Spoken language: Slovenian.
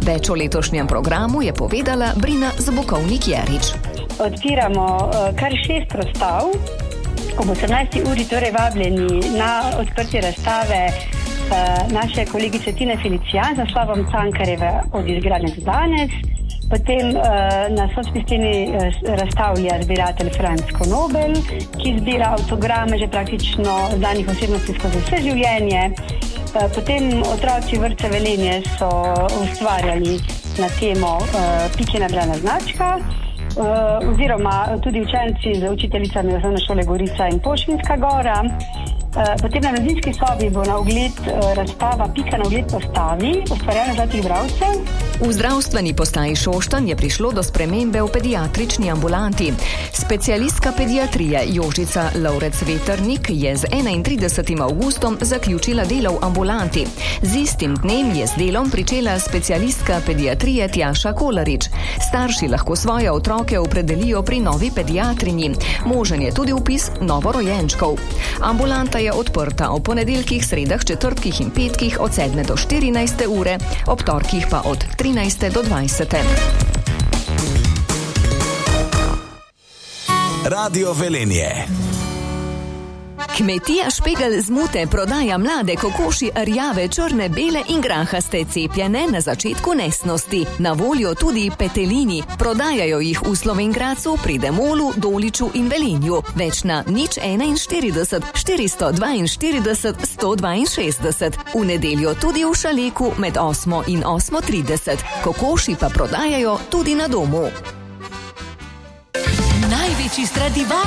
Več o letošnjem programu je povedala Brina Zabukovnik-Jerič. Odpiramo kar 6 razstav. Ob 18. uri torej vabljeni na odprtje razstave naše kolegice Tine Felicijan z naslovom Cankarjeve od izgradnje do danes. Potem na sodski sceni razstavlja zbiratelj Franc Konobel, ki zbira avtograme že praktično znanih osebnosti skozi vse življenje. Potem otroci vrtca Velenje so ustvarjali na temo Piki nabrana značka, oziroma tudi učenci z učiteljicami osnovne šole Gorica in Pošvinska gora. Potem na mladinski sobi bo na ogled razstava Pika na ogled postavi, ustvarjanja zlatih bralcev. V zdravstveni postaji Šoštanj je prišlo do spremembe v pediatrični ambulanti. Specialistka pediatrije Jožica Laurec-Vetrnik je z 31. avgustom zaključila delo v ambulanti. Z istim dnem je z delom pričela specialistka pediatrije Tjaša Kolarič. Starši lahko svoje otroke opredelijo pri novi pediatrinji. Možen je tudi vpis novorojenčkov. Ambulanta je odprta ob ponedeljkih, sredah, četrtkih in petkih od 7 do 14. ure, ob torkih pa od 13. do 20. Radio Velenje. Kmetija Špegel z Mute prodaja mlade kokoši rjave, črne, bele in grahaste, cepljene na začetku nesnosti. Na voljo tudi petelini. Prodajajo jih v Slovenj Gradcu, pri Demolu, Doliču in Velenju. Več na 041 442 162. V nedeljo tudi v Šaleku med 8 in 8:30. Kokoši pa prodajajo tudi na domu. Največji Stradivar